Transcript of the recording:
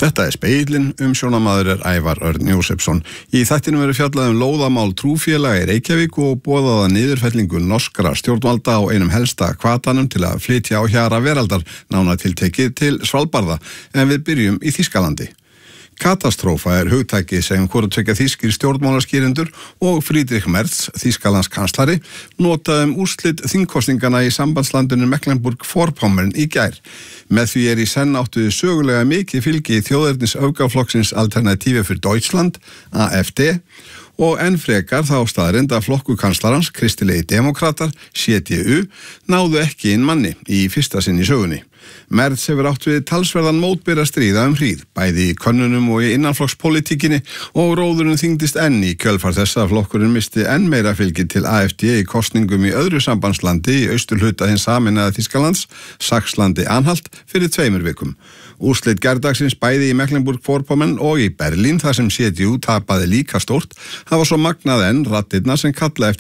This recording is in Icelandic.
Þetta Spegillinn, umsjónarmaður Ævar Örn Jósepsson. Í þættinum verður fjallað lóðamál trúfélaga í Reykjavík og boðaða niðurfellingu norskra stjórnvalda á einum helsta hvatanum til að flytja á hjara veraldar, nánar tiltekið til Svalbarða, en við byrjum í Þýskalandi. Katastrófa hugtæki sem hvorutveggja þýskir stjórnmálaskýrendur og Friedrich Merz, Þýskalands kanslari, nota úrslit þingkosningana í sambandslandinu Mecklenburg-Vorpommern í gær. Með því í senn áttu sögulega mikið fylgi þjóðernis öfgaflokksins Alternative für Deutschland, AfD, og enn frekar þá staðreynd að flokku kanslarans, Kristilegi demokratar, CDU, náðu ekki inn manni í fyrsta sinn í sögunni. Merz hefur átt við talsverðan mótbera stríða hríð, bæði í könnunum og í innanflokkspolítíkinni, og róðurinn þyngdist enn í kjölfar þess að flokkurinn misti enn meira fylgi til AfD í kosningum í öðru sambandslandi í austurhluta hins sameinaða Þýskalands, Saxlandi-Anhalt, fyrir 2 vikum. Úrslit gærdagsins bæði í Mecklenburg-Vorpommern og í Berlín, þar sem CDU tapaði líka stórt, hafa svo magnað enn raddirnar sem kalla eftir